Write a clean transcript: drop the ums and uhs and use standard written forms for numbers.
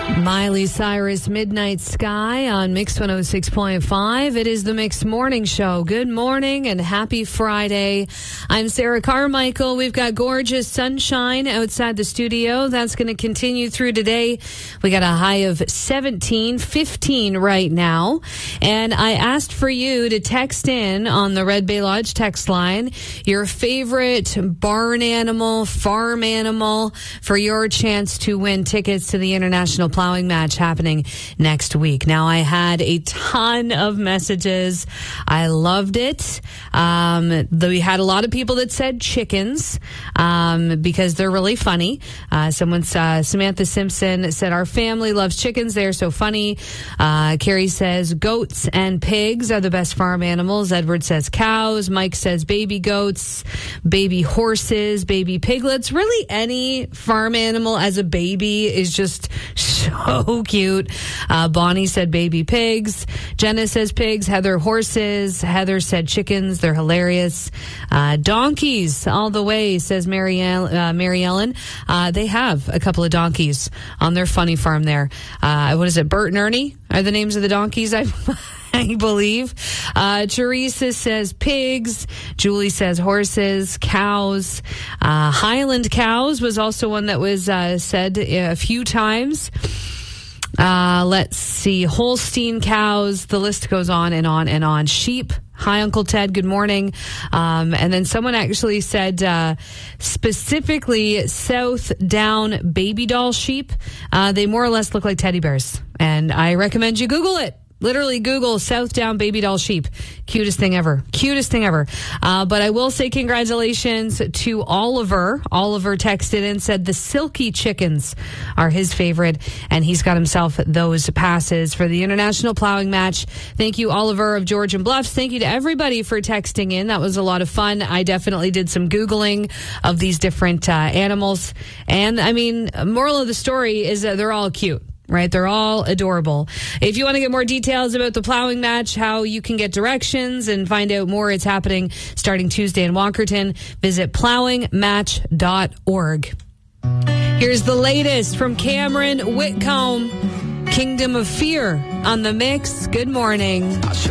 Miley Cyrus, Midnight Sky on Mix 106.5. It is the Mix Morning Show. Good morning and happy Friday. I'm Sarah Carmichael. We've got gorgeous sunshine outside the studio. That's going to continue through today. We got a high of 17, 15 right now. And I asked for you to text in on the Red Bay Lodge text line your favorite barn animal, farm animal, for your chance to win tickets to the International Plowing Match happening next week. Now, I had a ton of messages. I loved it. We had a lot of people that said chickens because they're really funny. Samantha Simpson said, our family loves chickens. They're so funny. Carrie says goats and pigs are the best farm animals. Edward says cows. Mike says baby goats, baby horses, baby piglets. Really, any farm animal as a baby is just so cute. Bonnie said baby pigs. Jenna says pigs. Heather, horses. Heather said chickens. They're hilarious. Donkeys all the way, says Mary Ellen. They have a couple of donkeys on their funny farm there. What is it? Bert and Ernie are the names of the donkeys, I believe. Teresa says pigs. Julie says horses, cows. Highland cows was also one that was said a few times. Let's see. Holstein cows. The list goes on and on and on. Sheep. Hi, Uncle Ted. Good morning. And then someone actually said specifically South Down baby doll sheep. They more or less look like teddy bears. And I recommend you Google it. Literally Google South Down baby doll sheep. Cutest thing ever. Cutest thing ever. But I will say congratulations to Oliver. Oliver texted and said the silky chickens are his favorite, and he's got himself those passes for the International Plowing Match. Thank you, Oliver of Georgian Bluffs. Thank you to everybody for texting in. That was a lot of fun. I definitely did some Googling of these different animals. And, I mean, moral of the story is that they're all cute. Right? They're all adorable. If you want to get more details about the plowing match, how you can get directions and find out more, it's happening starting Tuesday in Walkerton. Visit plowingmatch.org. Here's the latest from Cameron Whitcomb. Kingdom of Fear on the Mix. Good morning.